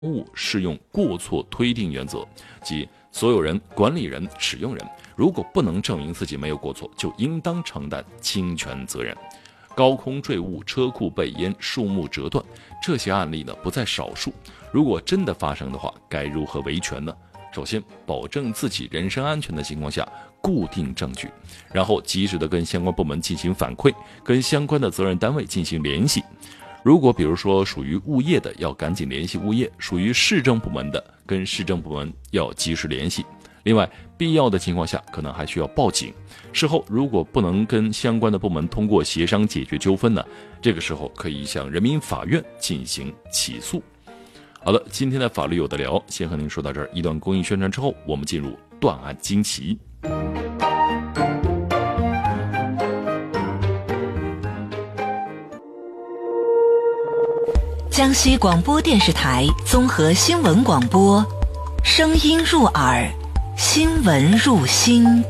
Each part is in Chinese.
物适用过错推定原则，即所有人、管理人、使用人如果不能证明自己没有过错，就应当承担侵权责任。高空坠物、车库被淹、树木折断，这些案例呢不在少数。如果真的发生的话，该如何维权呢？首先，保证自己人身安全的情况下，固定证据，然后及时的跟相关部门进行反馈，跟相关的责任单位进行联系。如果比如说属于物业的，要赶紧联系物业；属于市政部门的，跟市政部门要及时联系。另外，必要的情况下，可能还需要报警。事后如果不能跟相关的部门通过协商解决纠纷呢，这个时候可以向人民法院进行起诉。好了，今天的法律有的聊，先和您说到这儿。一段公益宣传之后，我们进入断案惊奇。 江西广播电视台综合新闻广播，声音入耳，新闻入心。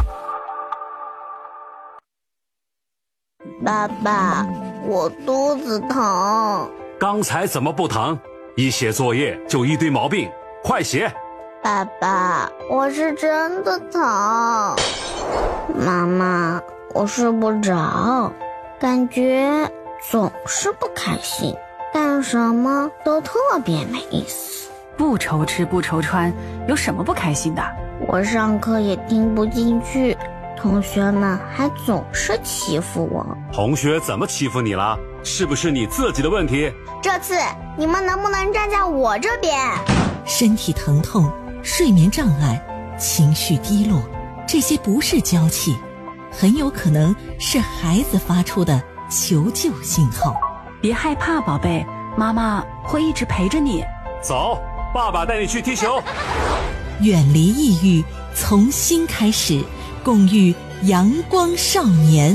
爸爸，我肚子疼。 刚才怎么不疼？一写作业就一堆毛病，快写。 爸爸，我是真的疼。妈妈，我睡不着，感觉总是不开心，干什么都特别没意思。 不愁吃不愁穿，有什么不开心的？ 我上课也听不进去，同学们还总是欺负我。 同学怎么欺负你了？是不是你自己的问题？ 这次你们能不能站在我这边？ 身体疼痛、睡眠障碍、情绪低落，这些不是娇气，很有可能是孩子发出的求救信号。 别害怕，宝贝，妈妈会一直陪着你。 走，爸爸带你去踢球。 远离抑郁，从新开始，共育阳光少年。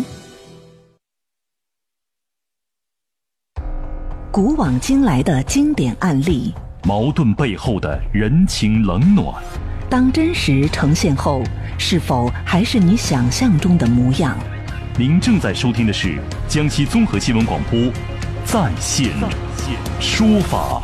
古往今来的经典案例， 矛盾背后的人情冷暖， 当真实呈现后，是否还是你想象中的模样？ 您正在收听的是江西综合新闻广播在线说法。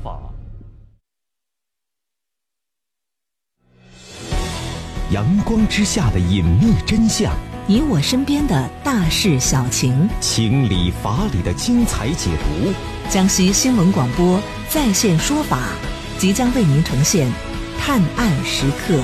阳光之下的隐秘真相， 你我身边的大事小情， 情理法理的精彩解读。 江西新闻广播在线说法即将为您呈现探案时刻。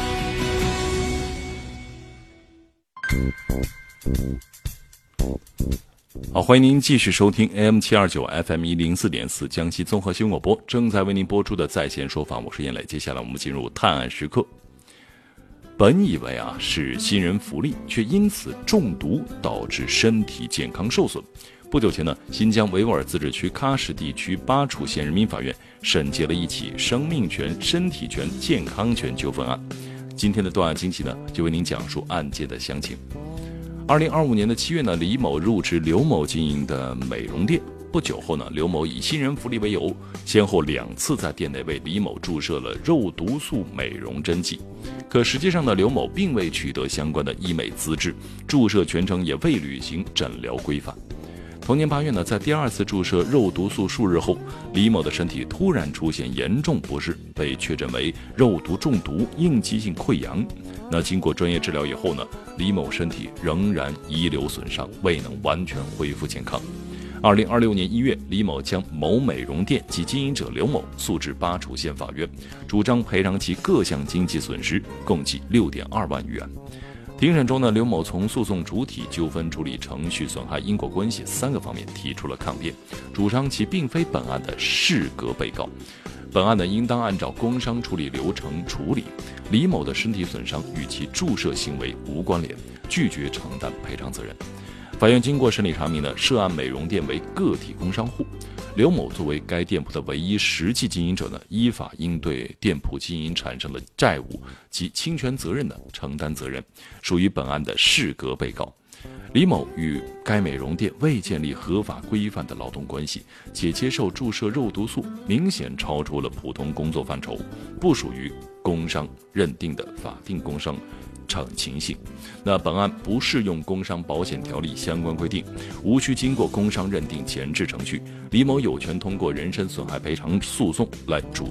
好，欢迎您继续收听 AM729 FM104.4 江西综合新闻广播正在为您播出的在线说法，我是燕磊。接下来我们进入探案时刻。本以为是新人福利，却因此中毒导致身体健康受损。不久前呢，新疆维吾尔自治区喀什地区巴楚县人民法院审结了一起生命权、身体权、健康权纠纷案。今天的断案惊奇呢，就为您讲述案件的详情。2025年的7月呢，李某入职刘某经营的美容店。不久后呢，刘某以新人福利为由，先后2次在店内为李某注射了肉毒素美容针剂。可实际上呢，刘某并未取得相关的医美资质，注射全程也未履行诊疗规范。同年8月呢，在第2次注射肉毒素数日后，李某的身体突然出现严重不适，被确诊为肉毒中毒、应激性溃疡。那经过专业治疗以后呢，李某身体仍然遗留损伤，未能完全恢复健康。2026年1月，李某将某美容店及经营者刘某诉至巴楚县法院，主张赔偿其各项经济损失，共计6.2万余元。庭审中呢，刘某从诉讼主体、纠纷处理程序、损害因果关系3个方面提出了抗辩，主张其并非本案的适格被告，本案呢应当按照工伤处理流程处理，李某的身体损伤与其注射行为无关联，拒绝承担赔偿责任。法院经过审理查明呢，涉案美容店为个体工商户，刘某作为该店铺的唯一实际经营者呢，依法应对店铺经营产生的债务及侵权责任呢承担责任，属于本案的适格被告。李某与该美容店未建立合法规范的劳动关系，且接受注射肉毒素明显超出了普通工作范畴，不属于工伤认定的法定工伤情形。那本案不适用工伤保险条例相关规定，无需经过工伤认定前置程序，李某有权通过人身损害赔偿诉讼来主